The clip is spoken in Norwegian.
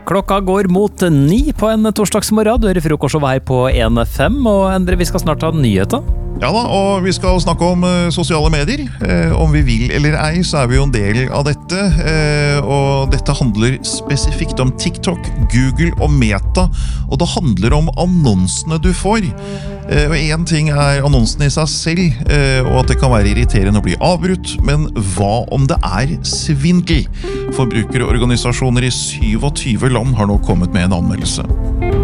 Klokka går mot 9 på en torsdagsmorgen. Du hører frokostshow her på 1FM, og Endre, vi skal snart ha nyheter. Ja da, og vi skal snakke om sosiale medier. Om vi vil eller ei, så er vi jo en del av dette. Og dette handler spesifikt om TikTok, Google og Meta. Og det handler om annonsene du får. Og en ting er annonsene i seg selv, og at det kan være irriterende å bli avbrutt. Men hva om det er svindel? Forbrukerorganisasjoner i 27 land har nå kommet med en anmeldelse.